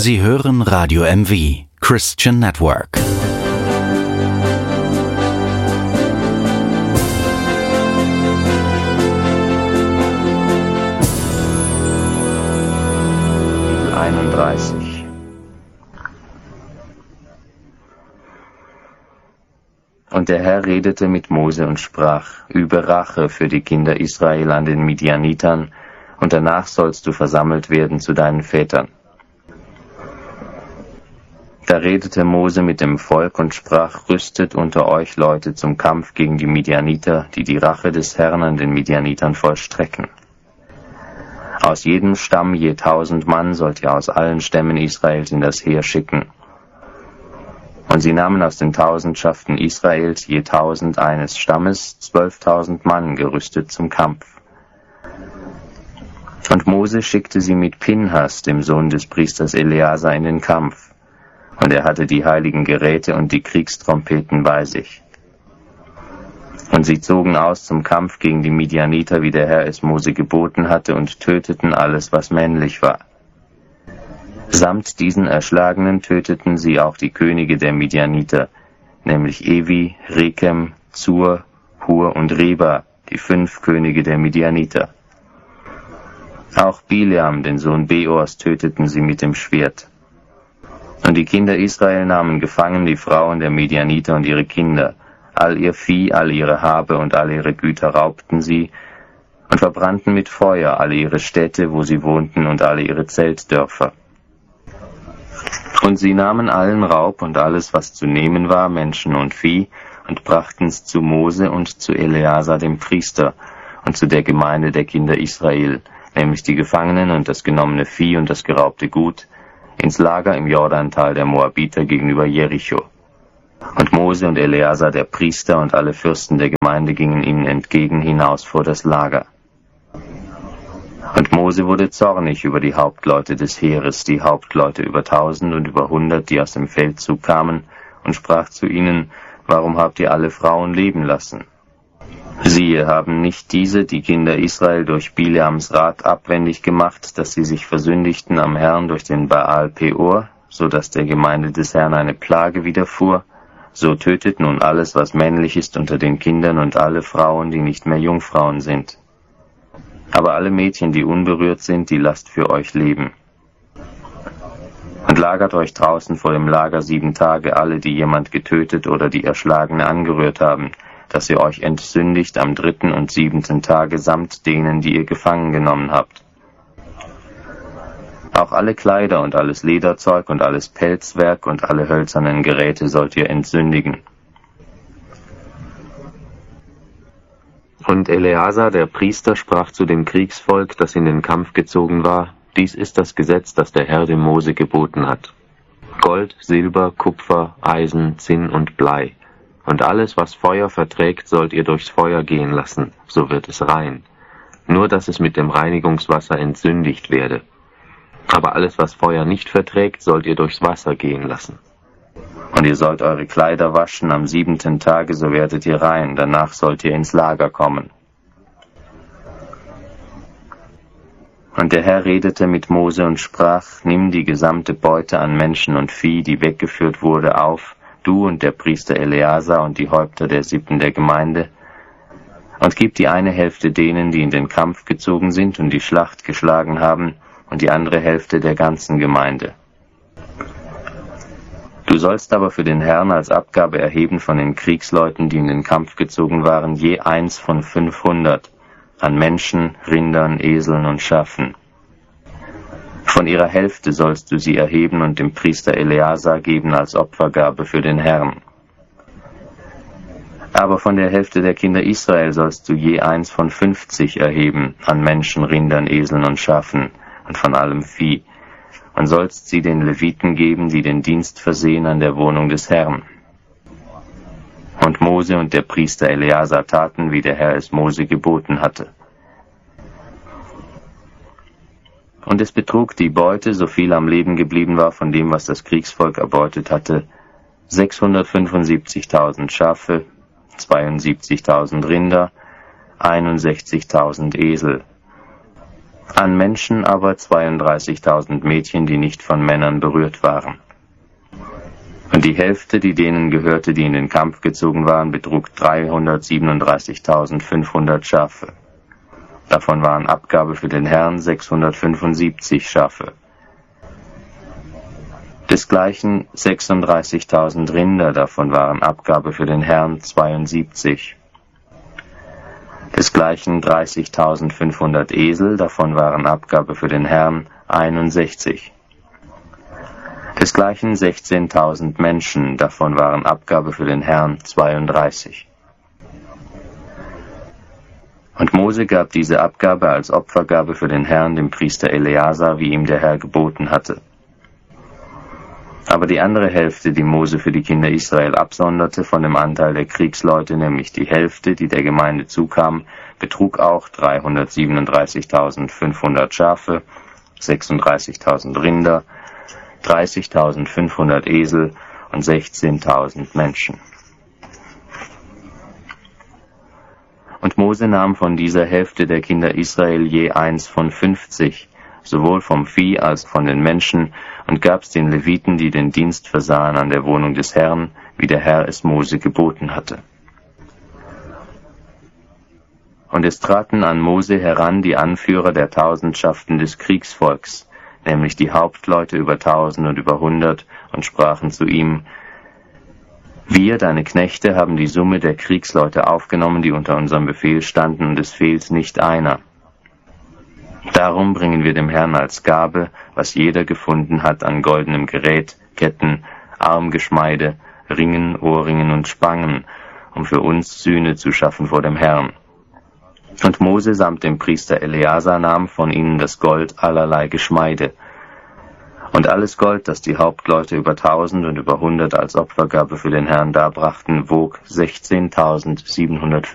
Sie hören Radio MV, Christian Network. Kapitel 31. Und der Herr redete mit Mose und sprach: Übe Rache für die Kinder Israel an den Midianitern, und danach sollst du versammelt werden zu deinen Vätern. Da redete Mose mit dem Volk und sprach: Rüstet unter euch Leute zum Kampf gegen die Midianiter, die die Rache des Herrn an den Midianitern vollstrecken. Aus jedem Stamm je 1000 Mann sollt ihr aus allen Stämmen Israels in das Heer schicken. Und sie nahmen aus den 1000 Schaften Israels je 1000 eines Stammes 12.000 Mann gerüstet zum Kampf. Und Mose schickte sie mit Pinhas, dem Sohn des Priesters Eleazar, in den Kampf. Und er hatte die heiligen Geräte und die Kriegstrompeten bei sich. Und sie zogen aus zum Kampf gegen die Midianiter, wie der Herr es Mose geboten hatte, und töteten alles, was männlich war. Samt diesen Erschlagenen töteten sie auch die Könige der Midianiter, nämlich Evi, Rekem, Zur, Hur und Reba, die 5 Könige der Midianiter. Auch Bileam, den Sohn Beors, töteten sie mit dem Schwert. Und die Kinder Israel nahmen gefangen die Frauen der Midianiter und ihre Kinder. All ihr Vieh, all ihre Habe und all ihre Güter raubten sie und verbrannten mit Feuer alle ihre Städte, wo sie wohnten, und alle ihre Zeltdörfer. Und sie nahmen allen Raub und alles, was zu nehmen war, Menschen und Vieh, und brachten's zu Mose und zu Eleazar dem Priester und zu der Gemeinde der Kinder Israel, nämlich die Gefangenen und das genommene Vieh und das geraubte Gut, ins Lager im Jordantal der Moabiter gegenüber Jericho. Und Mose und Eleazar der Priester und alle Fürsten der Gemeinde gingen ihnen entgegen hinaus vor das Lager. Und Mose wurde zornig über die Hauptleute des Heeres, die Hauptleute über 1000 und über 100, die aus dem Feldzug kamen, und sprach zu ihnen: Warum habt ihr alle Frauen leben lassen? Siehe, haben nicht diese, die Kinder Israel, durch Bileams Rat abwendig gemacht, dass sie sich versündigten am Herrn durch den Baal Peor, so dass der Gemeinde des Herrn eine Plage widerfuhr? So tötet nun alles, was männlich ist unter den Kindern, und alle Frauen, die nicht mehr Jungfrauen sind. Aber alle Mädchen, die unberührt sind, die lasst für euch leben. Und lagert euch draußen vor dem Lager 7 Tage alle, die jemand getötet oder die Erschlagene angerührt haben, dass ihr euch entsündigt am 3. und 7. Tage samt denen, die ihr gefangen genommen habt. Auch alle Kleider und alles Lederzeug und alles Pelzwerk und alle hölzernen Geräte sollt ihr entsündigen. Und Eleazar, der Priester, sprach zu dem Kriegsvolk, das in den Kampf gezogen war: Dies ist das Gesetz, das der Herr dem Mose geboten hat. Gold, Silber, Kupfer, Eisen, Zinn und Blei. Und alles, was Feuer verträgt, sollt ihr durchs Feuer gehen lassen, so wird es rein. Nur, dass es mit dem Reinigungswasser entsündigt werde. Aber alles, was Feuer nicht verträgt, sollt ihr durchs Wasser gehen lassen. Und ihr sollt eure Kleider waschen am 7. Tage, so werdet ihr rein, danach sollt ihr ins Lager kommen. Und der Herr redete mit Mose und sprach: Nimm die gesamte Beute an Menschen und Vieh, die weggeführt wurde, auf, du und der Priester Eleazar und die Häupter der Sippen der Gemeinde, und gib die eine Hälfte denen, die in den Kampf gezogen sind und die Schlacht geschlagen haben, und die andere Hälfte der ganzen Gemeinde. Du sollst aber für den Herrn als Abgabe erheben von den Kriegsleuten, die in den Kampf gezogen waren, je 1 von 500 an Menschen, Rindern, Eseln und Schafen. Von ihrer Hälfte sollst du sie erheben und dem Priester Eleazar geben als Opfergabe für den Herrn. Aber von der Hälfte der Kinder Israel sollst du je 1 von 50 erheben an Menschen, Rindern, Eseln und Schafen und von allem Vieh, und sollst sie den Leviten geben, die den Dienst versehen an der Wohnung des Herrn. Und Mose und der Priester Eleazar taten, wie der Herr es Mose geboten hatte. Und es betrug die Beute, so viel am Leben geblieben war von dem, was das Kriegsvolk erbeutet hatte, 675.000 Schafe, 72.000 Rinder, 61.000 Esel. An Menschen aber 32.000 Mädchen, die nicht von Männern berührt waren. Und die Hälfte, die denen gehörte, die in den Kampf gezogen waren, betrug 337.500 Schafe. Davon waren Abgabe für den Herrn 675 Schafe. Desgleichen 36.000 Rinder, davon waren Abgabe für den Herrn 72. Desgleichen 30.500 Esel, davon waren Abgabe für den Herrn 61. Desgleichen 16.000 Menschen, davon waren Abgabe für den Herrn 32. Und Mose gab diese Abgabe als Opfergabe für den Herrn dem Priester Eleazar, wie ihm der Herr geboten hatte. Aber die andere Hälfte, die Mose für die Kinder Israel absonderte von dem Anteil der Kriegsleute, nämlich die Hälfte, die der Gemeinde zukam, betrug auch 337.500 Schafe, 36.000 Rinder, 30.500 Esel und 16.000 Menschen. Und Mose nahm von dieser Hälfte der Kinder Israel je eins von 50, sowohl vom Vieh als von den Menschen, und gab's den Leviten, die den Dienst versahen an der Wohnung des Herrn, wie der Herr es Mose geboten hatte. Und es traten an Mose heran die Anführer der Tausendschaften des Kriegsvolks, nämlich die Hauptleute über 1000 und über 100, und sprachen zu ihm: Wir, deine Knechte, haben die Summe der Kriegsleute aufgenommen, die unter unserem Befehl standen, und es fehlt nicht einer. Darum bringen wir dem Herrn als Gabe, was jeder gefunden hat an goldenem Gerät, Ketten, Armgeschmeide, Ringen, Ohrringen und Spangen, um für uns Sühne zu schaffen vor dem Herrn. Und Mose samt dem Priester Eleazar nahm von ihnen das Gold allerlei Geschmeide. Und alles Gold, das die Hauptleute über 1000 und über 100 als Opfergabe für den Herrn darbrachten, wog 16.750